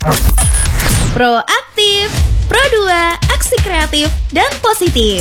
Proaktif, Pro 2, aksi kreatif dan positif.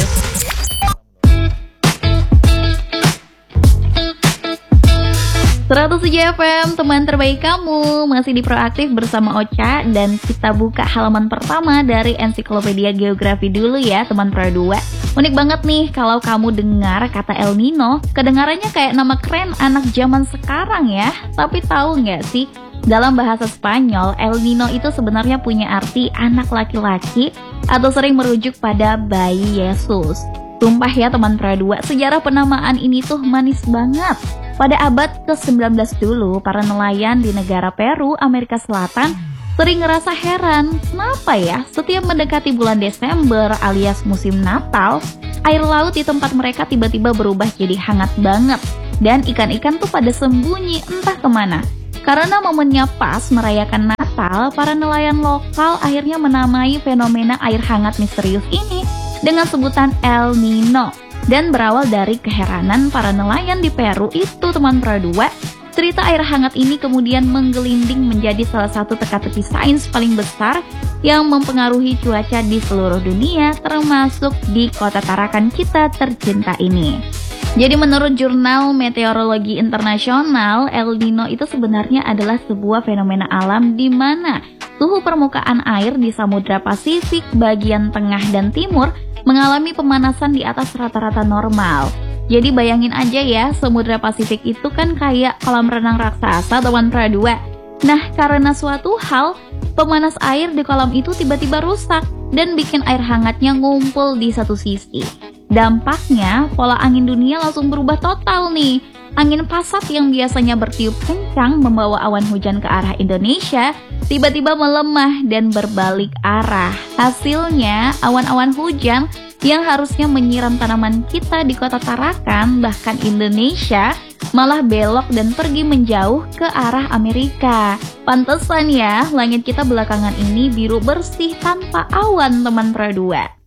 FM, teman terbaik kamu, masih di Proaktif bersama Ocha. Dan kita buka halaman pertama dari Ensiklopedia Geografi dulu ya teman Pro 2. Unik banget nih kalau kamu dengar kata El Nino, kedengarannya kayak nama keren anak zaman sekarang ya. Tapi tahu nggak sih, dalam bahasa Spanyol, El Nino itu sebenarnya punya arti anak laki-laki atau sering merujuk pada bayi Yesus. Sumpah ya teman Pro 2, sejarah penamaan ini tuh manis banget. Pada abad ke-19 dulu, para nelayan di negara Peru, Amerika Selatan, sering ngerasa heran, kenapa ya setiap mendekati bulan Desember alias musim Natal, air laut di tempat mereka tiba-tiba berubah jadi hangat banget. Dan ikan-ikan tuh pada sembunyi entah kemana. Karena momennya pas merayakan Natal, para nelayan lokal akhirnya menamai fenomena air hangat misterius ini dengan sebutan El Nino. Dan berawal dari keheranan para nelayan di Peru itu teman Pro 2, cerita air hangat ini kemudian menggelinding menjadi salah satu teka-teki sains paling besar yang mempengaruhi cuaca di seluruh dunia, termasuk di kota Tarakan kita tercinta ini. Jadi menurut Jurnal Meteorologi Internasional, El Nino itu sebenarnya adalah sebuah fenomena alam di mana suhu permukaan air di Samudra Pasifik bagian tengah dan timur mengalami pemanasan di atas rata-rata normal. Jadi bayangin aja ya, Samudra Pasifik itu kan kayak kolam renang raksasa teman Pro 2. Nah, karena suatu hal, pemanas air di kolam itu tiba-tiba rusak dan bikin air hangatnya ngumpul di satu sisi. Dampaknya, pola angin dunia langsung berubah total nih. Angin pasat yang biasanya bertiup kencang membawa awan hujan ke arah Indonesia, tiba-tiba melemah dan berbalik arah. Hasilnya, awan-awan hujan yang harusnya menyiram tanaman kita di kota Tarakan, bahkan Indonesia, malah belok dan pergi menjauh ke arah Amerika. Pantesan ya, langit kita belakangan ini biru bersih tanpa awan teman Pro 2.